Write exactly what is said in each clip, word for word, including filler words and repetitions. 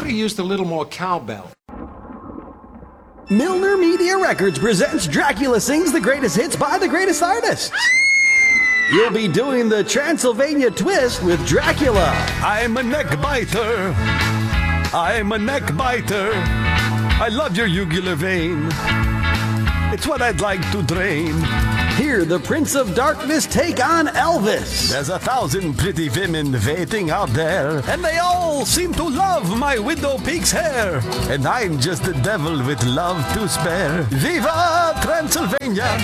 have used a little more cowbell. Milner Media Records presents Dracula Sings the Greatest Hits by the Greatest Artists. You'll be doing the Transylvania twist with Dracula. I'm a neck biter. I'm a neck biter. I love your jugular vein. It's what I'd like to drain. Hear the Prince of Darkness take on Elvis. There's a thousand pretty women waiting out there, and they all seem to love my Widow Peak's hair. And I'm just the devil with love to spare. Viva Transylvania!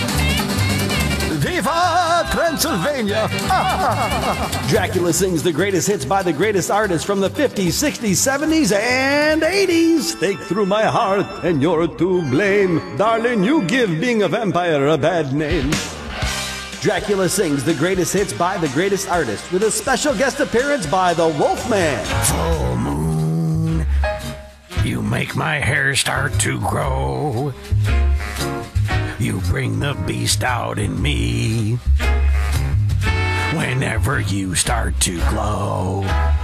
Viva Transylvania! Dracula Sings the Greatest Hits by the Greatest Artists from the fifties, sixties, seventies, and eighties. Stake through my heart, and you're to blame. Darling, you give being a vampire a bad name. Dracula Sings the Greatest Hits by the Greatest Artists with a special guest appearance by the Wolfman. Full moon, you make my hair start to grow. You bring the beast out in me whenever you start to glow.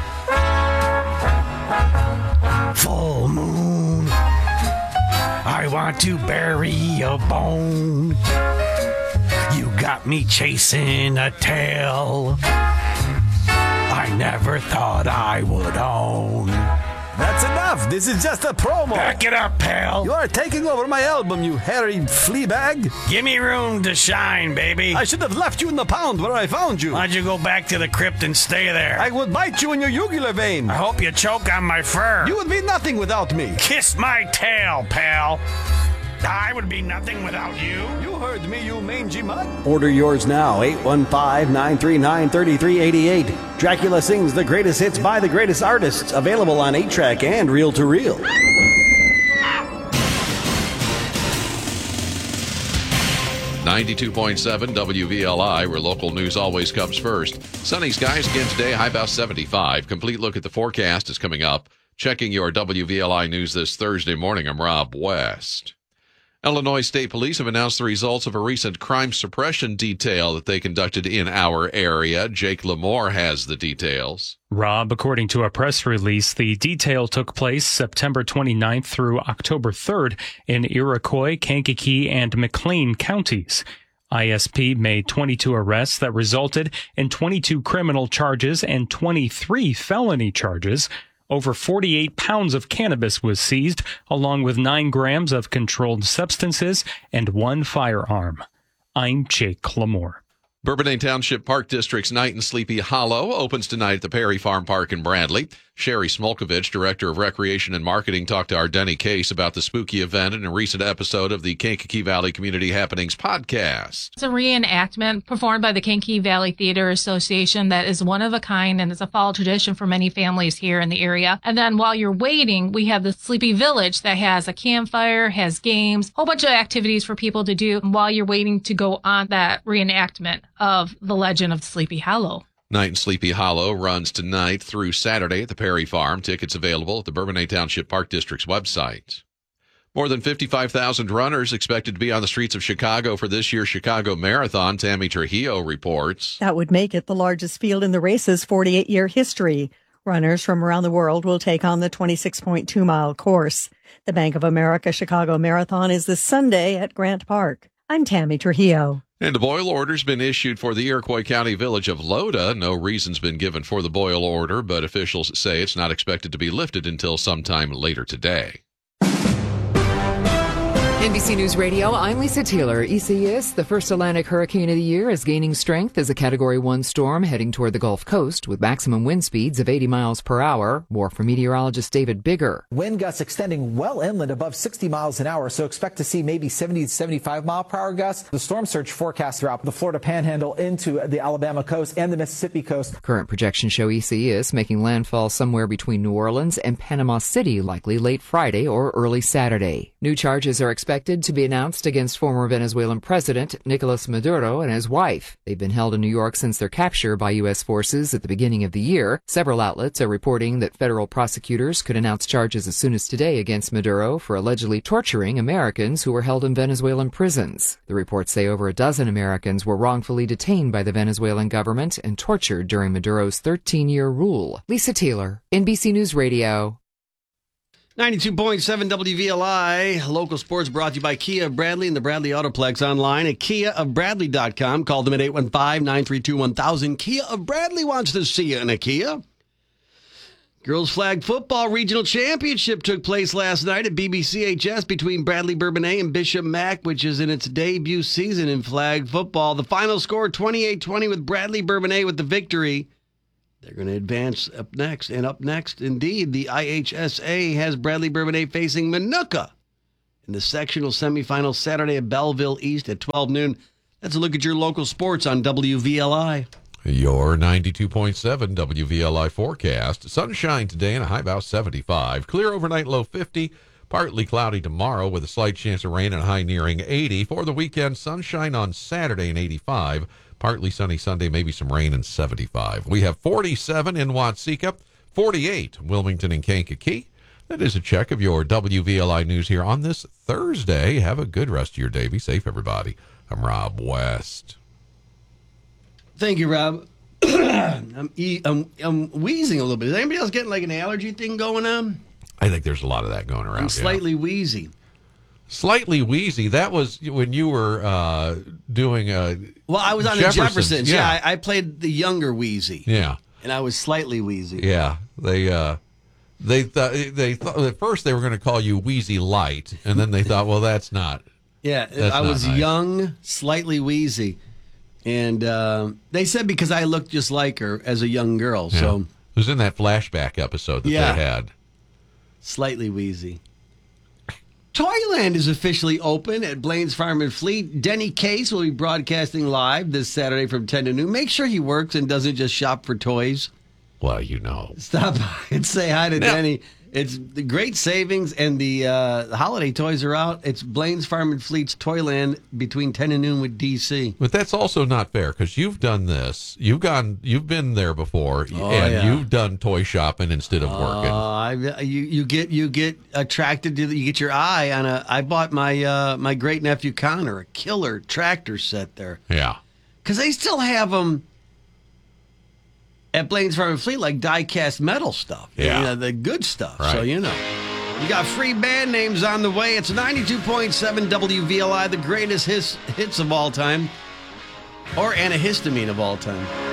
Full moon, I want to bury a bone. You got me chasing a tail I never thought I would own. That's enough. This is just a promo. Back it up, pal. You are taking over my album, you hairy flea bag. Give me room to shine, baby. I should have left you in the pound where I found you. Why'd you go back to the crypt and stay there? I would bite you in your jugular vein. I hope you choke on my fur. You would be nothing without me. Kiss my tail, pal. I would be nothing without you. You heard me, you mangy mutt. Order yours now, eight one five, nine three nine, three three eight eight. Dracula Sings the Greatest Hits by the Greatest Artists. Available on eight track and reel-to-reel. ninety-two point seven W V L I, where local news always comes first. Sunny skies again today, high about seventy-five. Complete look at the forecast is coming up. Checking your W V L I news this Thursday morning, I'm Rob West. Illinois State Police have announced the results of a recent crime suppression detail that they conducted in our area. Jake Lamore has the details. Rob, according to a press release, the detail took place September twenty-ninth through October third in Iroquois, Kankakee, and McLean counties. I S P made twenty-two arrests that resulted in twenty-two criminal charges and twenty-three felony charges. Over forty-eight pounds of cannabis was seized, along with nine grams of controlled substances and one firearm. I'm Jake Lamore. Bourbonnais Township Park District's Night in Sleepy Hollow opens tonight at the Perry Farm Park in Bradley. Sherry Smolkovich, Director of Recreation and Marketing, talked to our Denny Case about the spooky event in a recent episode of the Kankakee Valley Community Happenings podcast. It's a reenactment performed by the Kankakee Valley Theater Association that is one of a kind, and it's a fall tradition for many families here in the area. And then while you're waiting, we have the Sleepy Village that has a campfire, has games, a whole bunch of activities for people to do while you're waiting to go on that reenactment of the legend of Sleepy Hollow. Night in Sleepy Hollow runs tonight through Saturday at the Perry Farm. Tickets available at the Bourbonnais Township Park District's website. More than fifty-five thousand runners expected to be on the streets of Chicago for this year's Chicago Marathon. Tammy Trujillo reports. That would make it the largest field in the race's forty-eight year history. Runners from around the world will take on the twenty-six point two mile course. The Bank of America Chicago Marathon is this Sunday at Grant Park. I'm Tammy Trujillo. And a boil order's been issued for the Iroquois County village of Loda. No reason's been given for the boil order, but officials say it's not expected to be lifted until sometime later today. N B C News Radio, I'm Lisa Taylor. Isaias, the first Atlantic hurricane of the year, is gaining strength as a Category one storm heading toward the Gulf Coast with maximum wind speeds of eighty miles per hour. More from meteorologist David Bigger. Wind gusts extending well inland above sixty miles an hour, so expect to see maybe seventy to seventy-five mile per hour gusts. The storm surge forecast throughout the Florida Panhandle into the Alabama coast and the Mississippi coast. Current projections show Isaias making landfall somewhere between New Orleans and Panama City, likely late Friday or early Saturday. New charges are expected to be announced against former Venezuelan President Nicolas Maduro and his wife. They've been held in New York since their capture by U S forces at the beginning of the year. Several outlets are reporting that federal prosecutors could announce charges as soon as today against Maduro for allegedly torturing Americans who were held in Venezuelan prisons. The reports say over a dozen Americans were wrongfully detained by the Venezuelan government and tortured during Maduro's thirteen year rule. Lisa Taylor, N B C News Radio. ninety-two point seven W V L I, local sports brought to you by Kia of Bradley and the Bradley Autoplex online at kia of bradley dot com. Call them at eight one five, nine three two, one thousand. Kia of Bradley wants to see you in a Kia. Girls Flag Football Regional Championship took place last night at B B C H S between Bradley Bourbonnais and Bishop Mack, which is in its debut season in flag football. The final score, twenty-eight twenty, with Bradley Bourbonnais with the victory. They're going to advance up next. And up next, indeed, the I H S A has Bradley Bourbonnais facing Minooka in the sectional semifinal Saturday at Belleville East at twelve noon. Let's look at your local sports on W V L I. Your ninety-two point seven W V L I forecast. Sunshine today and a high about seventy-five. Clear overnight, low fifty. Partly cloudy tomorrow with a slight chance of rain and a high nearing eighty. For the weekend, sunshine on Saturday and eighty-five. Partly sunny Sunday, maybe some rain and seventy-five. We have forty-seven in Watseka, forty-eight Wilmington and Kankakee. That is a check of your W V L I news here on this Thursday. Have a good rest of your day. Be safe, everybody. I'm Rob West. Thank you, Rob. I'm, e- I'm I'm wheezing a little bit. Is anybody else getting like an allergy thing going on? I think there's a lot of that going around. I'm slightly yeah. wheezy. Slightly wheezy. That was when you were uh, doing a. Well, I was on Jeffersons. the Jeffersons. Yeah, Yeah, I, I played the younger Wheezy. yeah, And I was slightly wheezy. yeah. They uh, they thought they thought at first they were going to call you Wheezy Light, and then they thought, well, that's not. Yeah, That's I not was nice. young, slightly wheezy. And uh, they said because I looked just like her as a young girl. Yeah. So It was in that flashback episode that Yeah. they had. slightly wheezy. Toyland is officially open at Blaine's Farm and Fleet. Denny Case will be broadcasting live this Saturday from ten to noon. Make sure he works and doesn't just shop for toys. Well, you know. Stop by and say hi to Now- Denny. It's the great savings, and the, uh, the holiday toys are out. It's Blaine's Farm and Fleet's Toyland between ten and noon with D C. But that's also not fair because you've done this. You've gone. You've been there before, Oh, and yeah. you've done toy shopping instead of working. Uh, I, you you get you get attracted to the, you get your eye on a. I bought my uh, my great nephew Connor a killer tractor set there Yeah. because they still have them at Blaine's Farm and Fleet, like die-cast metal stuff. Yeah. You know, the good stuff. Right. So you know, you got free band names on the way. It's ninety-two point seven W V L I, the greatest hits hits of all time, or antihistamine of all time.